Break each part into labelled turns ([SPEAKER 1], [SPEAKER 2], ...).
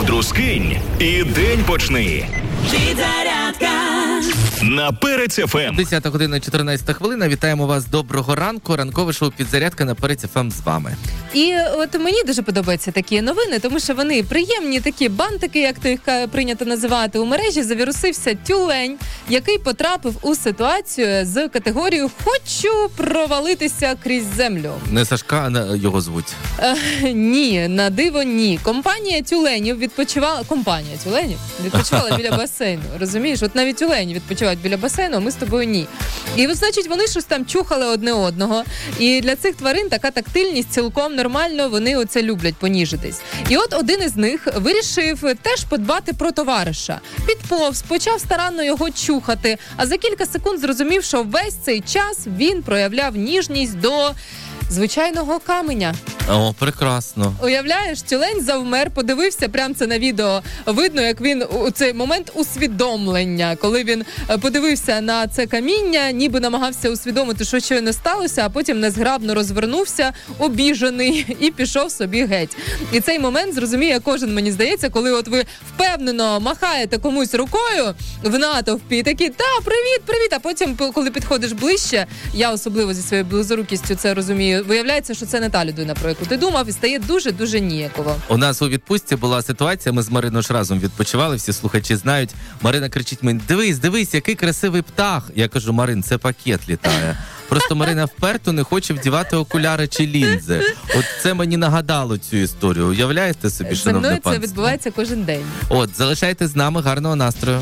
[SPEAKER 1] ковдру скинь і день почни.
[SPEAKER 2] Підзарядка
[SPEAKER 1] На Перець ФМ.
[SPEAKER 3] 10 година, 14 хвилина. Вітаємо вас. Доброго ранку. Ранкове шоу «Підзарядка» на Перець ФМ з вами.
[SPEAKER 4] І от мені дуже подобаються такі новини, тому що вони приємні, такі бантики, як то їх прийнято називати. У мережі завірусився тюлень, який потрапив у ситуацію з категорією «хочу провалитися крізь землю».
[SPEAKER 3] Не Сашка, а його звуть.
[SPEAKER 4] Ні, на диво ні. Компанія тюленів відпочивала біля басейну. Розумієш? От навіть тюлені відпочивають біля басейну, а ми з тобою ні. І, значить, вони щось там чухали одне одного. І для цих тварин така тактильність цілком нормально, вони оце люблять поніжитись. І от один із них вирішив теж подбати про товариша. Підповз, почав старанно його чухати, а за кілька секунд зрозумів, що весь цей час він проявляв ніжність до звичайного каменя.
[SPEAKER 3] О, прекрасно.
[SPEAKER 4] Уявляєш, тюлень завмер, подивився, прямо це на відео видно, як він у цей момент усвідомлення, коли він подивився на це каміння, ніби намагався усвідомити, що щойно сталося, а потім незграбно розвернувся, обіжений, і пішов собі геть. І цей момент зрозуміє кожен, мені здається, коли от ви впевнено махаєте комусь рукою в натовпі, і такі, привіт, а потім, коли підходиш ближче, я особливо зі своєю близорукістю це розумію, виявляється, що це не та людина, про яку ти думав, і стає дуже-дуже ніяково.
[SPEAKER 3] У нас у відпустці була ситуація, ми з Мариною ж разом відпочивали, всі слухачі знають. Марина кричить мені: дивись, який красивий птах. Я кажу: Марин, це пакет літає. Просто Марина вперто не хоче вдівати окуляри чи лінзи. От це мені нагадало цю історію. Уявляєте собі, шановне панство?
[SPEAKER 4] Зі мною це відбувається кожен день.
[SPEAKER 3] От, залишайте з нами, гарного настрою.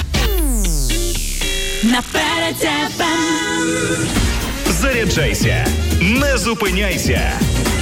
[SPEAKER 2] на Перець ФМ.
[SPEAKER 1] Заряджайся, не зупиняйся.